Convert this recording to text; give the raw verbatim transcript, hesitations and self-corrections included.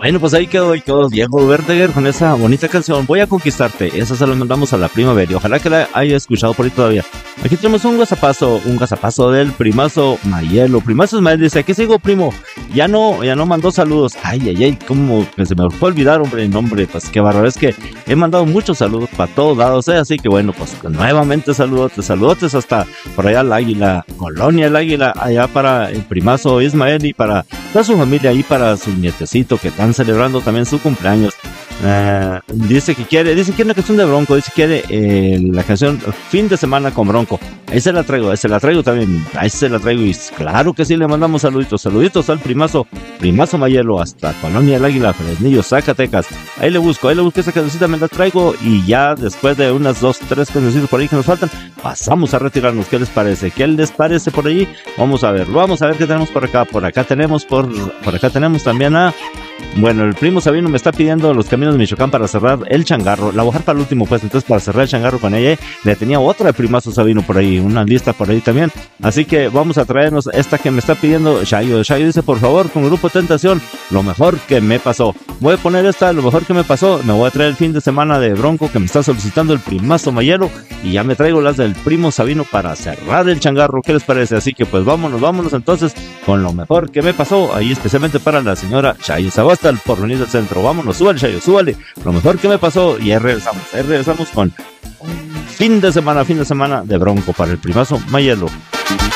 Bueno, pues ahí quedó, ahí quedó Diego Verdaguer con esa bonita canción, Voy a conquistarte. Esa se la mandamos a la prima Beri, ojalá que la haya escuchado por ahí todavía. Aquí tenemos un gazapazo, un gazapazo del primazo Mayelo. Primazo Ismael dice, aquí sigo, primo. Ya no, ya no mandó saludos. Ay, ay, ay, como que se me fue a olvidar, hombre, nombre, pues qué bárbaro. Es que he mandado muchos saludos para todos lados, ¿eh? Así que bueno, pues nuevamente saludotes, saludotes hasta por allá el Águila, Colonia el Águila, allá para el primazo Ismael y para toda su familia, ahí para su nietecito que están celebrando también su cumpleaños. Uh, dice que quiere, dice que quiere una canción de Bronco, dice que quiere eh, la canción Fin de Semana con Bronco. Ahí se la traigo, ahí se la traigo también, ahí se la traigo y claro que sí, le mandamos saluditos, saluditos al primazo, primazo Mayelo hasta Colonia el Águila, Fresnillo, Zacatecas. Ahí le busco, ahí le busco esa cancioncita, me la traigo y ya después de unas dos, tres cancioncitas por ahí que nos faltan, pasamos a retirarnos. ¿Qué les parece? ¿Qué les parece por ahí? Vamos a ver, vamos a ver qué tenemos por acá. Por acá tenemos, por, por acá tenemos también a... Bueno, el primo Sabino me está pidiendo Los Caminos de Michoacán para cerrar el changarro. La voy a dejar para el último, pues, entonces para cerrar el changarro con ella. Le tenía otra de primazo Sabino por ahí, una lista por ahí también. Así que vamos a traernos esta que me está pidiendo Chayo. Chayo dice, por favor, con Grupo Tentación, Lo Mejor que Me Pasó. Voy a poner esta, Lo Mejor que Me Pasó. Me voy a traer el fin de semana de Bronco que me está solicitando el primazo Mayelo. Y ya me traigo las del primo Sabino para cerrar el changarro. ¿Qué les parece? Así que pues vámonos, vámonos entonces con Lo Mejor que Me Pasó. Ahí especialmente para la señora Chayo Sabasta, el porvenir del centro. Vámonos, súbale, Chayo, súbale. Lo Mejor que Me Pasó. Y ahí regresamos, ahí regresamos con fin de semana, fin de semana de Bronco para el primazo Mayelo.